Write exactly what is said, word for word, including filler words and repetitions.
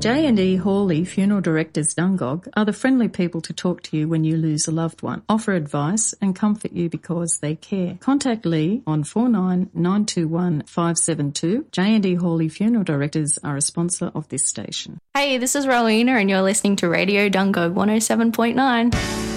J and E Hawley Funeral Directors Dungog are the friendly people to talk to you when you lose a loved one, offer advice and comfort you because they care. Contact Lee on four nine nine two one five seven two. J and E Hawley Funeral Directors are a sponsor of this station. Hey, this is Rowena and you're listening to Radio Dungog one oh seven point nine.